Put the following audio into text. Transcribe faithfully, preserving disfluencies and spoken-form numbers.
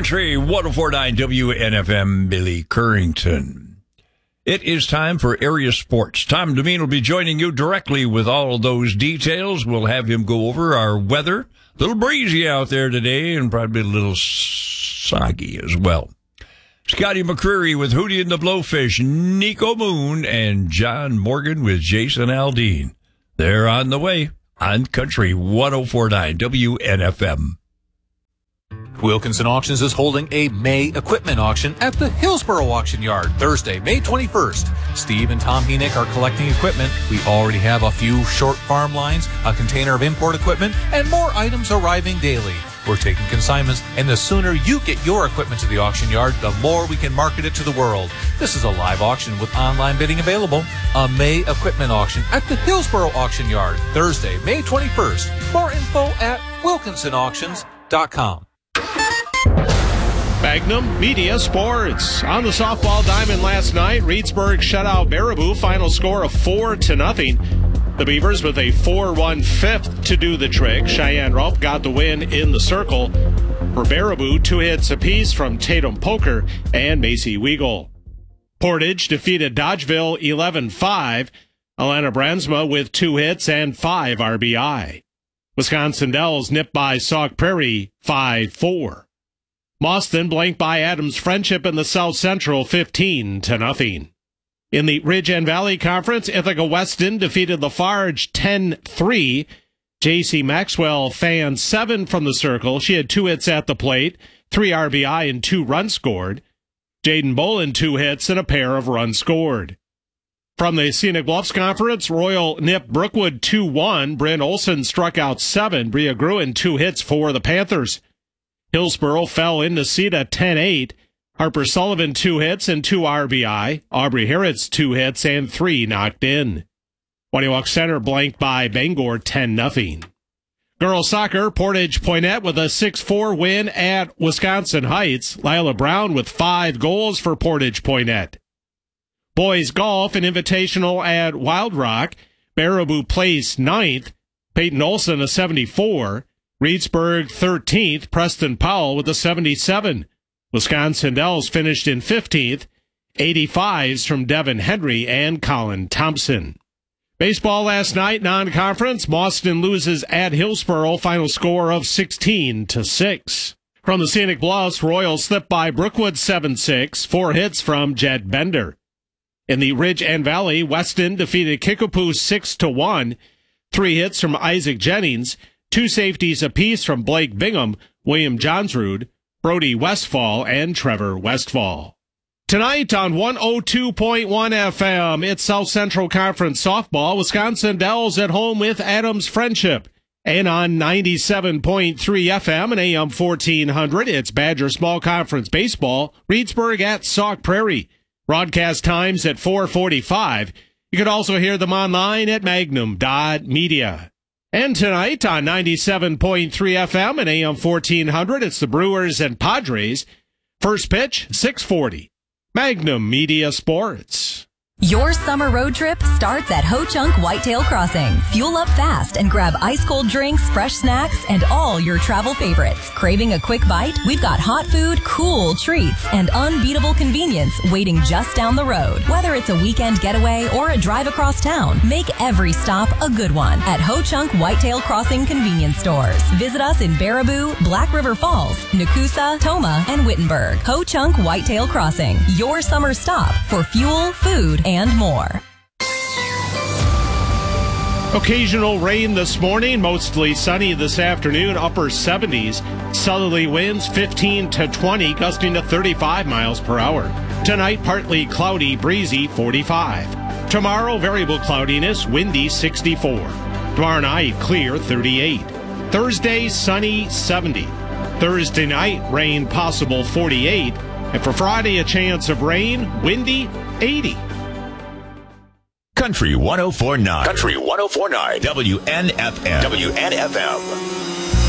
Country one oh four point nine W N F M, Billy Currington. It is time for Area Sports. Tom Demeen will be joining you directly with all of those details. We'll have him go over our weather. A little breezy out there today and probably a little soggy as well. Scotty McCreery with Hootie and the Blowfish, Nico Moon, and John Morgan with Jason Aldean. They're on the way on Country one oh four point nine W N F M. Wilkinson Auctions is holding a May equipment auction at the Hillsboro Auction Yard Thursday, May twenty-first. Steve and Tom Henick are collecting equipment. We already have a few short farm lines, a container of import equipment, and more items arriving daily. We're taking consignments, and the sooner you get your equipment to the auction yard, the more we can market it to the world. This is a live auction with online bidding available. A May equipment auction at the Hillsboro Auction Yard Thursday, May twenty-first. More info at wilkinson auctions dot com. Magnum Media Sports. On the softball diamond last night, Reedsburg shut out Baraboo. Final score of four to nothing. The Beavers with a four one fifth to do the trick. Cheyenne Rupp got the win in the circle. For Baraboo, two hits apiece from Tatum Poker and Macy Weigel. Portage defeated Dodgeville eleven five. Alana Bransma with two hits and five R B I. Wisconsin Dells nipped by Sauk Prairie five four. Mauston blanked by Adams Friendship in the South Central fifteen to nothing. In the Ridge and Valley Conference, Ithaca Weston defeated Lafarge ten three. J C Maxwell fanned seven from the circle. She had two hits at the plate, three R B I and two runs scored. Jaden Bolin two hits and a pair of runs scored. From the Scenic Bluffs Conference, Royal nipped Brookwood two one. Bryn Olson struck out seven. Bria Gruen two hits for the Panthers. Hillsboro fell into Cedar ten eight. Harper Sullivan two hits and two R B I. Aubrey Harrods two hits and three knocked in. Whitey Center blanked by Bangor ten nothing. Girls soccer, Portage Poinnette with a six four win at Wisconsin Heights. Lila Brown with five goals for Portage Poinnette. Boys golf, an invitational at Wild Rock. Baraboo placed ninth. Peyton Olson a seventy-four. Reedsburg thirteenth, Preston Powell with a seventy-seven. Wisconsin Dells finished in fifteenth, eighty-fives from Devin Henry and Colin Thompson. Baseball last night, non-conference, Mauston loses at Hillsboro, final score of sixteen to six. From the Scenic Bluffs, Royals slipped by Brookwood seven six, four hits from Jed Bender. In the Ridge and Valley, Weston defeated Kickapoo six to one, three hits from Isaac Jennings, two safeties apiece from Blake Bingham, William Johnsrud, Brody Westfall, and Trevor Westfall. Tonight on one oh two point one F M, it's South Central Conference softball. Wisconsin Dells at home with Adams Friendship. And on ninety-seven point three F M and A M fourteen hundred, it's Badger Small Conference baseball. Reedsburg at Sauk Prairie. Broadcast times at four forty-five. You can also hear them online at magnum dot media. And tonight on ninety-seven point three F M and A M fourteen hundred, it's the Brewers and Padres. First pitch, six forty. Magnum Media Sports. Your summer road trip starts at Ho Chunk Whitetail Crossing. Fuel up fast and grab ice-cold drinks, fresh snacks, and all your travel favorites. Craving a quick bite? We've got hot food, cool treats, and unbeatable convenience waiting just down the road. Whether it's a weekend getaway or a drive across town, make every stop a good one at Ho Chunk Whitetail Crossing convenience stores. Visit us in Baraboo, Black River Falls, Nakusa, Toma, and Wittenberg. Ho Chunk Whitetail Crossing, your summer stop for fuel, food, and more. Occasional rain this morning, mostly sunny this afternoon, upper seventies. Southerly winds fifteen to twenty, gusting to thirty-five miles per hour. Tonight, partly cloudy, breezy, forty-five. Tomorrow, variable cloudiness, windy, sixty-four. Tomorrow night, clear, thirty-eight. Thursday, sunny, seventy. Thursday night, rain possible, forty-eight. And for Friday, a chance of rain, windy, eighty. Country one oh four point nine. Country one oh four point nine. W N F M. W N F M.